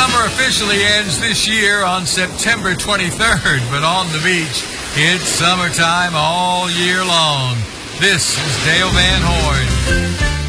Summer officially ends this year on September 23rd, but on the beach, it's summertime all year long. This is Dale Van Horn.